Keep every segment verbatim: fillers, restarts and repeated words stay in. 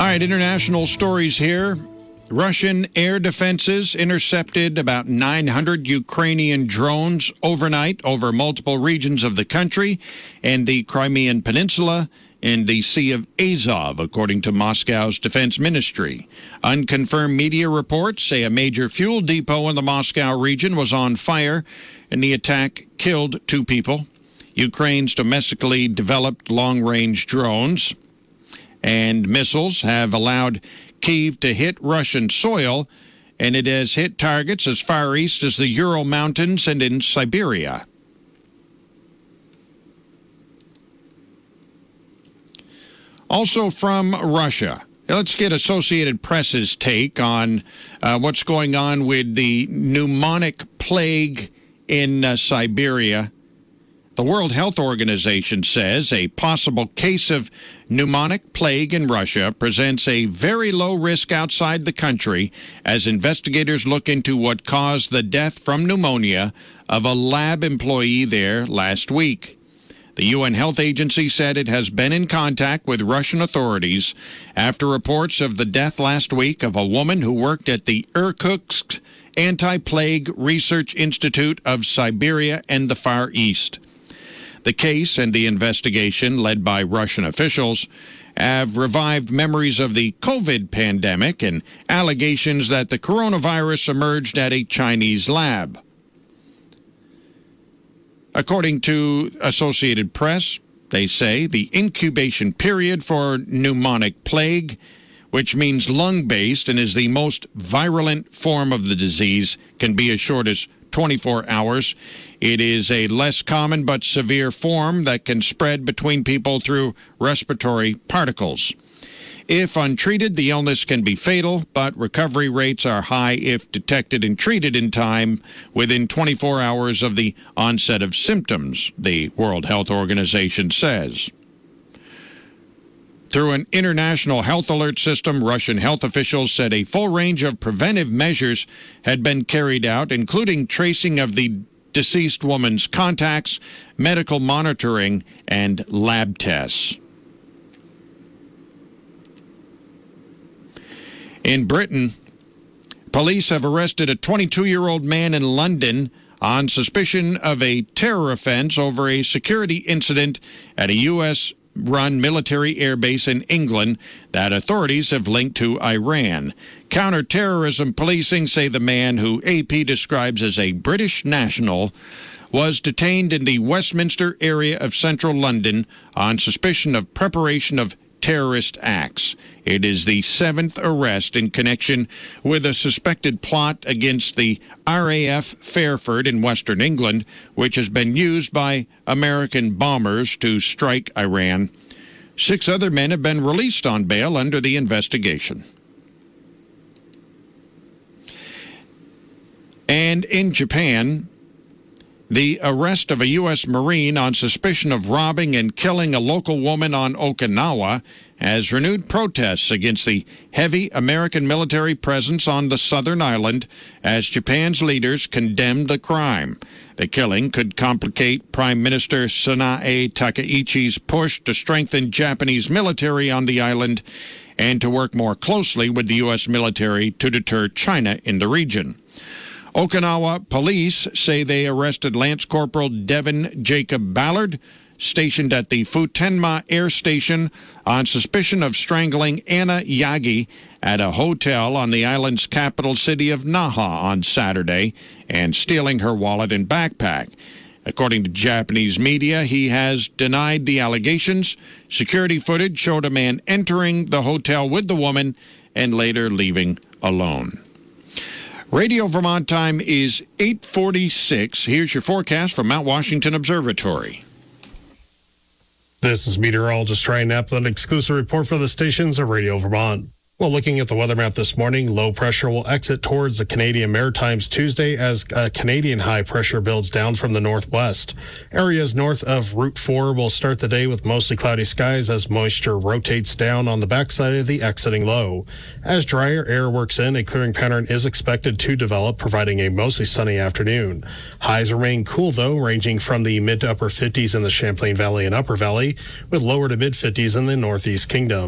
All right, international stories here. Russian air defenses intercepted about nine hundred Ukrainian drones overnight over multiple regions of the country and the Crimean Peninsula and the Sea of Azov, according to Moscow's defense ministry. Unconfirmed media reports say a major fuel depot in the Moscow region was on fire, and the attack killed two people. Ukraine's domestically developed long-range drones and missiles have allowed Kyiv to hit Russian soil, and it has hit targets as far east as the Ural Mountains and in Siberia. Also from Russia, let's get Associated Press's take on uh, what's going on with the pneumonic plague in uh, Siberia. The World Health Organization says a possible case of pneumonic plague in Russia presents a very low risk outside the country as investigators look into what caused the death from pneumonia of a lab employee there last week. The U N Health Agency said it has been in contact with Russian authorities after reports of the death last week of a woman who worked at the Irkutsk Anti-Plague Research Institute of Siberia and the Far East. The case and the investigation, led by Russian officials, have revived memories of the COVID pandemic and allegations that the coronavirus emerged at a Chinese lab. According to Associated Press, they say the incubation period for pneumonic plague, which means lung-based and is the most virulent form of the disease, can be as short as twenty-four hours. It is a less common but severe form that can spread between people through respiratory particles. If untreated, the illness can be fatal, but recovery rates are high if detected and treated in time within twenty-four hours of the onset of symptoms, the World Health Organization says. Through an international health alert system, Russian health officials said a full range of preventive measures had been carried out, including tracing of the deceased woman's contacts, medical monitoring, and lab tests. In Britain, police have arrested a twenty-two-year-old man in London on suspicion of a terror offense over a security incident at a U S run military airbase in England that authorities have linked to Iran. Counterterrorism policing say the man, who A P describes as a British national, was detained in the Westminster area of central London on suspicion of preparation of terrorist acts. It is the seventh arrest in connection with a suspected plot against the R A F Fairford in western England, which has been used by American bombers to strike Iran. Six other men have been released on bail under the investigation. And in Japan, the arrest of a U S Marine on suspicion of robbing and killing a local woman on Okinawa has renewed protests against the heavy American military presence on the southern island as Japan's leaders condemned the crime. The killing could complicate Prime Minister Sanae Takaichi's push to strengthen Japanese military on the island and to work more closely with the U S military to deter China in the region. Okinawa police say they arrested Lance Corporal Devin Jacob Ballard, stationed at the Futenma Air Station, on suspicion of strangling Anna Yagi at a hotel on the island's capital city of Naha on Saturday and stealing her wallet and backpack. According to Japanese media, he has denied the allegations. Security footage showed a man entering the hotel with the woman and later leaving alone. Radio Vermont time is eight forty-six. Here's your forecast from Mount Washington Observatory. This is meteorologist Ryan Knapp with an exclusive report for the stations of Radio Vermont. Well, looking at the weather map this morning, low pressure will exit towards the Canadian Maritimes Tuesday as a Canadian high pressure builds down from the northwest. Areas north of Route four will start the day with mostly cloudy skies as moisture rotates down on the backside of the exiting low. As drier air works in, a clearing pattern is expected to develop, providing a mostly sunny afternoon. Highs remain cool, though, ranging from the mid to upper fifties in the Champlain Valley and Upper Valley, with lower to mid fifties in the Northeast Kingdom.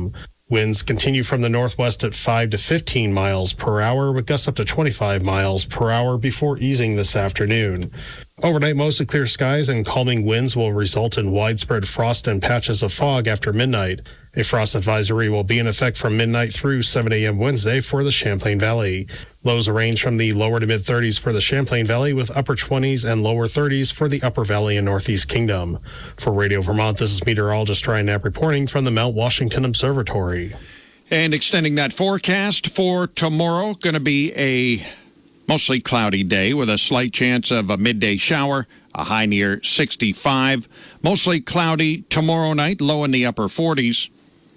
Winds continue from the northwest at five to fifteen miles per hour, with gusts up to twenty-five miles per hour before easing this afternoon. Overnight, mostly clear skies and calming winds will result in widespread frost and patches of fog after midnight. A frost advisory will be in effect from midnight through seven a.m. Wednesday for the Champlain Valley. Lows range from the lower to mid-thirties for the Champlain Valley, with upper twenties and lower thirties for the Upper Valley and Northeast Kingdom. For Radio Vermont, this is meteorologist Ryan Knapp reporting from the Mount Washington Observatory. And extending that forecast for tomorrow, going to be a mostly cloudy day with a slight chance of a midday shower, a high near sixty-five. Mostly cloudy tomorrow night, low in the upper forties.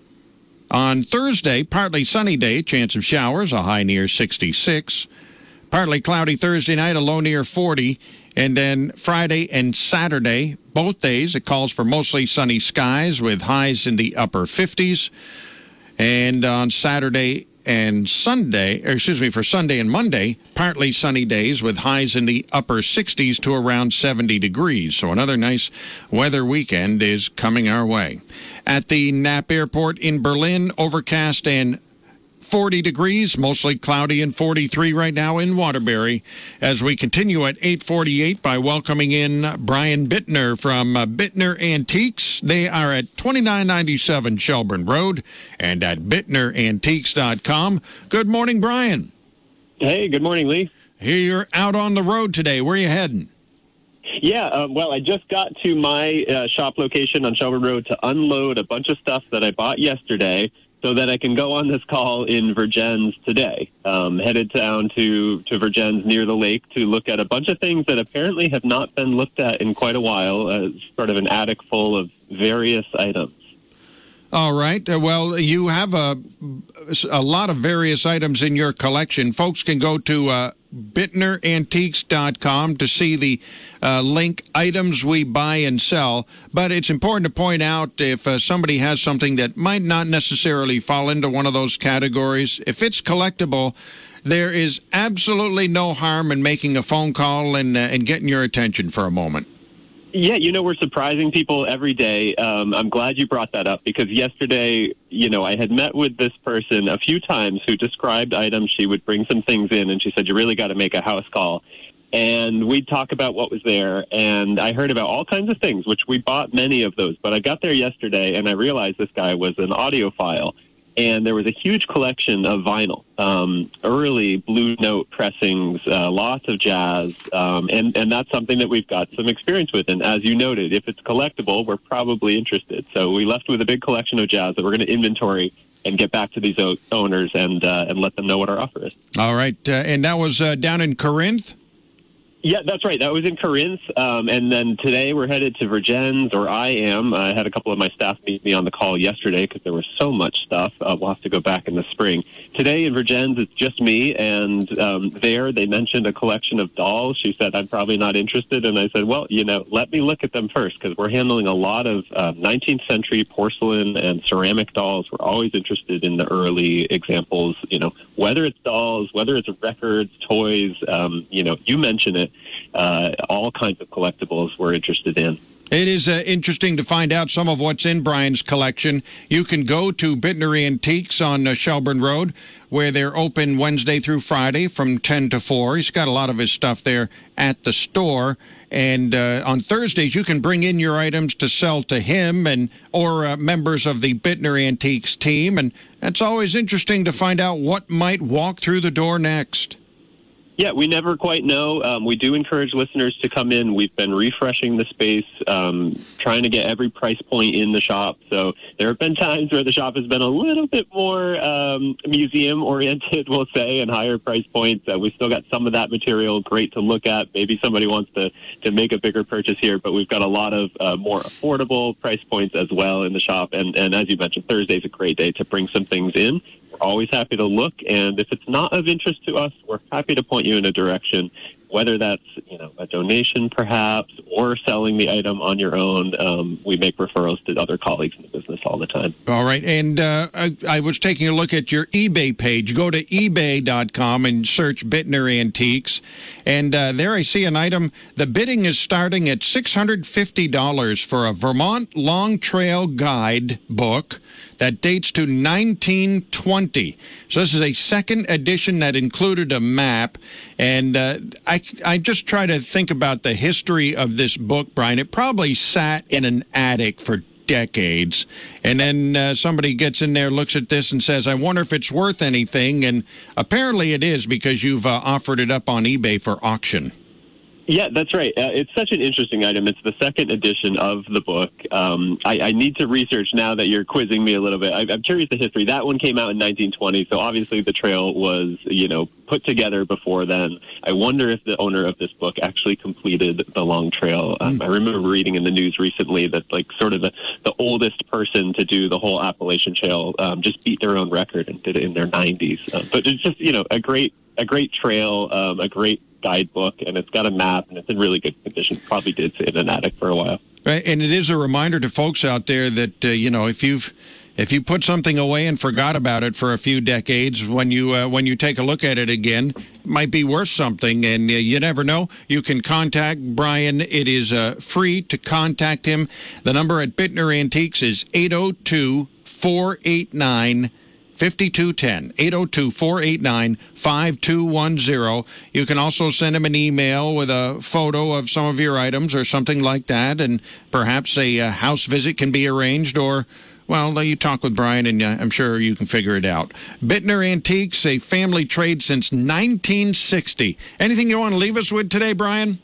On Thursday, partly sunny day, chance of showers, a high near sixty-six. Partly cloudy Thursday night, a low near forty. And then Friday and Saturday, both days, it calls for mostly sunny skies with highs in the upper fifties. And on Saturday and Sunday, or excuse me, for Sunday and Monday, partly sunny days with highs in the upper sixties to around seventy degrees. So another nice weather weekend is coming our way. At the Knapp Airport in Berlin, overcast and forty degrees, mostly cloudy and forty-three right now in Waterbury. As we continue at eight forty-eight by welcoming in Brian Bittner from uh, Bittner Antiques. They are at twenty-nine ninety-seven Shelburne Road and at bittner antiques dot com. Good morning, Brian. Hey, good morning, Lee. Here you're out on the road today. Where are you heading? Yeah, uh, well, I just got to my uh, shop location on Shelburne Road to unload a bunch of stuff that I bought yesterday so that I can go on this call in Vergennes today. Um, headed down to, to Vergennes near the lake to look at a bunch of things that apparently have not been looked at in quite a while, uh, sort of an attic full of various items. All right. Uh, well, you have a, a lot of various items in your collection. Folks can go to uh, bittner antiques dot com to see the uh, link items we buy and sell. But it's important to point out if uh, somebody has something that might not necessarily fall into one of those categories, if it's collectible, there is absolutely no harm in making a phone call and, uh, and getting your attention for a moment. Yeah, you know, we're surprising people every day. Um, I'm glad you brought that up because yesterday, you know, I had met with this person a few times who described items. She would bring some things in and she said, you really got to make a house call. And we'd talk about what was there. And I heard about all kinds of things, which we bought many of those. But I got there yesterday and I realized this guy was an audiophile. And there was a huge collection of vinyl, um, early Blue Note pressings, uh, lots of jazz, um, and, and that's something that we've got some experience with. And as you noted, if it's collectible, we're probably interested. So we left with a big collection of jazz that we're going to inventory and get back to these o- owners and uh, and let them know what our offer is. All right, uh, and that was uh, down in Corinth? Yeah, that's right. That was in Corinth. Um, and then today we're headed to Vergennes, or I am. I had a couple of my staff meet me on the call yesterday because there was so much stuff. Uh, we'll have to go back in the spring. Today in Vergennes, it's just me. And um, there they mentioned a collection of dolls. She said, I'm probably not interested. And I said, well, you know, let me look at them first because we're handling a lot of uh, nineteenth century porcelain and ceramic dolls. We're always interested in the early examples, you know, whether it's dolls, whether it's records, toys, um, you know, you mention it. Uh, all kinds of collectibles we're interested in. It is uh, interesting to find out some of what's in Brian's collection. You can go to Bittner Antiques on uh, Shelburne Road, where they're open Wednesday through Friday from ten to four. He's got a lot of his stuff there at the store. And uh, on Thursdays, you can bring in your items to sell to him and or uh, members of the Bittner Antiques team. And it's always interesting to find out what might walk through the door next. Yeah, we never quite know. Um, we do encourage listeners to come in. We've been refreshing the space, um, trying to get every price point in the shop. So there have been times where the shop has been a little bit more um, museum-oriented, we'll say, and higher price points. Uh, we've still got some of that material great to look at. Maybe somebody wants to, to make a bigger purchase here, but we've got a lot of uh, more affordable price points as well in the shop. And, and as you mentioned, Thursday's a great day to bring some things in. We're always happy to look, and if it's not of interest to us, we're happy to point you in a direction, whether that's, you know, a donation perhaps or selling the item on your own. Um, we make referrals to other colleagues in the business all the time. All right, and uh, I, I was taking a look at your eBay page. Go to ebay dot com and search Bittner Antiques, and uh, there I see an item. The bidding is starting at six hundred fifty dollars for a Vermont Long Trail Guide book. that dates to nineteen twenty. So this is a second edition that included a map. And uh, I, I just try to think about the history of this book, Brian. It probably sat in an attic for decades. And then uh, somebody gets in there, looks at this and says, I wonder if it's worth anything. And apparently it is, because you've uh, offered it up on eBay for auction. Yeah, that's right. Uh, it's such an interesting item. It's the second edition of the book. Um, I, I need to research now that you're quizzing me a little bit. I, I'm curious the history. That one came out in nineteen twenty, so obviously the trail was, you know, put together before then. I wonder if the owner of this book actually completed the long trail. Um, mm. I remember reading in the news recently that, like, sort of the, the oldest person to do the whole Appalachian Trail um, just beat their own record and did it in their nineties. Uh, but it's just, you know, a great, a great trail, um, a great guidebook, and it's got a map, and it's in really good condition. Probably did sit in an attic for a while. Right, and it is a reminder to folks out there that uh, you know, if you've if you put something away and forgot about it for a few decades, when you uh, when you take a look at it again, it might be worth something, and uh, you never know. You can contact Brian. It is uh, free to contact him. The number at Bittner Antiques is eight oh two, four eight nine, five two one zero, eight oh two, four eight nine, five two one zero. You can also send him an email with a photo of some of your items or something like that, and perhaps a uh, house visit can be arranged, or, well, you talk with Brian, and uh, I'm sure you can figure it out. Bittner Antiques, a family trade since nineteen sixty. Anything you want to leave us with today, Brian?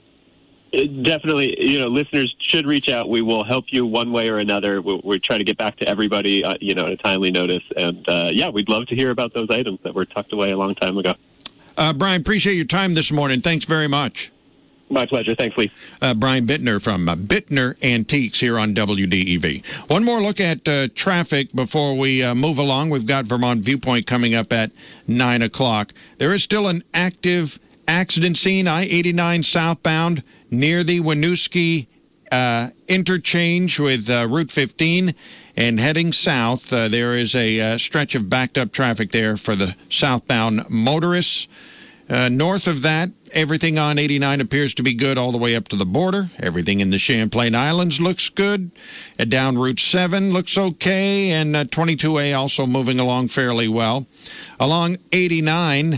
Definitely, you know, listeners should reach out. We will help you one way or another. We're, we're trying to get back to everybody, uh, you know, at a timely notice. And, uh, yeah, we'd love to hear about those items that were tucked away a long time ago. Uh, Brian, appreciate your time this morning. Thanks very much. My pleasure. Thanks, Lee. Uh, Brian Bittner from uh, Bittner Antiques here on W D E V. One more look at uh, traffic before we uh, move along. We've got Vermont Viewpoint coming up at nine o'clock. There is still an active accident scene, I eighty-nine southbound, near the Winooski uh, interchange with uh, Route fifteen, and heading south, uh, there is a uh, stretch of backed up traffic there for the southbound motorists. Uh, north of that, everything on eighty-nine appears to be good all the way up to the border. Everything in the Champlain Islands looks good. Uh, down Route seven looks okay, and uh, twenty-two A also moving along fairly well. Along eighty-nine,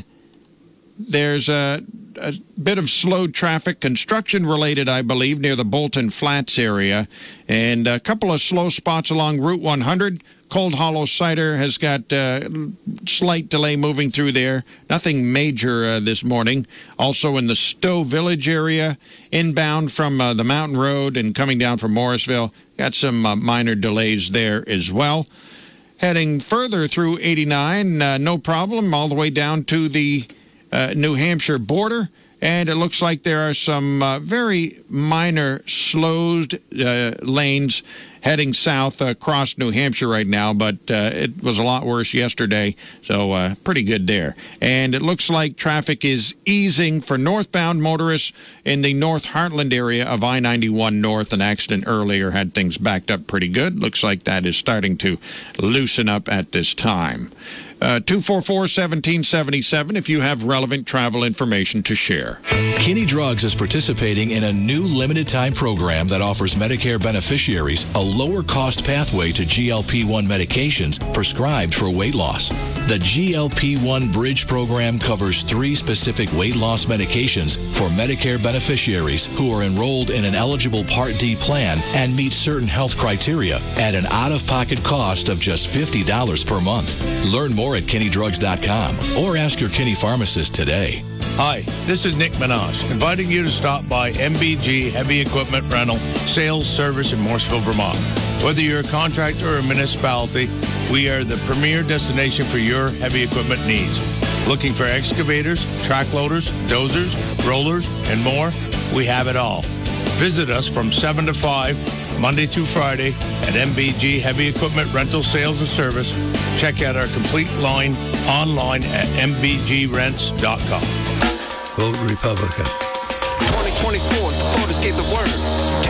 there's a, a bit of slow traffic, construction-related, I believe, near the Bolton Flats area, and a couple of slow spots along Route one hundred. Cold Hollow Cider has got uh, slight delay moving through there. Nothing major uh, this morning. Also in the Stowe Village area, inbound from uh, the Mountain Road and coming down from Morrisville, got some uh, minor delays there as well. Heading further through eighty-nine, uh, no problem, all the way down to the uh, New Hampshire border. And it looks like there are some uh, very minor slowed uh, lanes heading south across New Hampshire right now, but uh, it was a lot worse yesterday, so uh, pretty good there. And it looks like traffic is easing for northbound motorists in the North Heartland area of I ninety-one North. An accident earlier had things backed up pretty good. Looks like that is starting to loosen up at this time. Uh, two four four, one seven seven seven if you have relevant travel information to share. Kinney Drugs is participating in a new limited-time program that offers Medicare beneficiaries a lower-cost pathway to G L P one medications prescribed for weight loss. The G L P one Bridge program covers three specific weight loss medications for Medicare beneficiaries who are enrolled in an eligible Part D plan and meet certain health criteria at an out-of-pocket cost of just fifty dollars per month. Learn more at Kinney Drugs dot com or ask your Kinney pharmacist today. Hi, this is Nick Minaj, inviting you to stop by M B G Heavy Equipment Rental Sales Service in Morrisville, Vermont. Whether you're a contractor or a municipality, we are the premier destination for your heavy equipment needs. Looking for excavators, track loaders, dozers, rollers, and more? We have it all. Visit us from seven to five, Monday through Friday, at M B G Heavy Equipment Rental Sales and Service. Check out our complete line online at M B G rents dot com. Vote Republican. twenty twenty-four, voters gave the word.